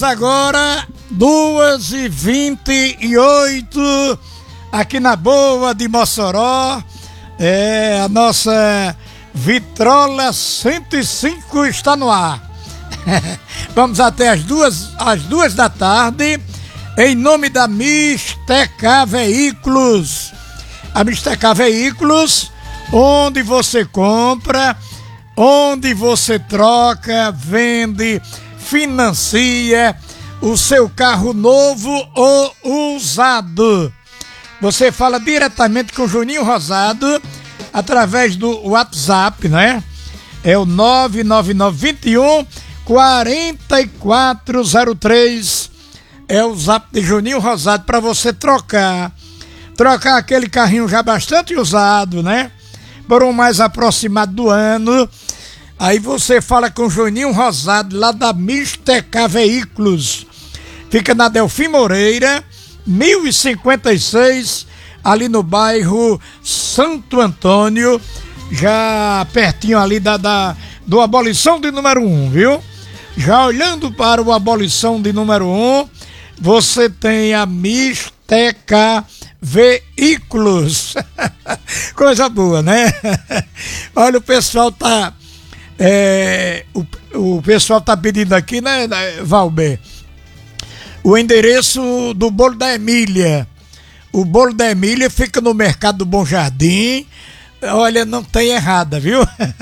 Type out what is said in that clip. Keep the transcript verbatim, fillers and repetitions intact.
horas agora, duas e vinte e oito, aqui na Boa de Mossoró. É, a nossa Vitrola cento e cinco está no ar. Vamos até as duas, às duas da tarde, em nome da Mister K Veículos. A Mister K Veículos, onde você compra, onde você troca, vende, financia o seu carro novo ou usado. Você fala diretamente com o Juninho Rosado através do WhatsApp, né? É o nove nove nove dois um quatro quatro zero três. É o zap de Juninho Rosado para você trocar. Trocar aquele carrinho já bastante usado, né? Por um mais aproximado do ano. Aí você fala com o Juninho Rosado, lá da Mister K Veículos. Fica na Delfim Moreira, mil e cinquenta e seis, ali no bairro Santo Antônio, já pertinho ali da, da, do Abolição de número um, viu? Já olhando para o Abolição de número um, você tem a Mister K Veículos. Coisa boa, né? Olha, o pessoal tá... É, o, o pessoal tá pedindo aqui, né, Valber? O endereço do Bolo da Emília. O Bolo da Emília fica no Mercado do Bom Jardim. Olha, não tem errada, viu?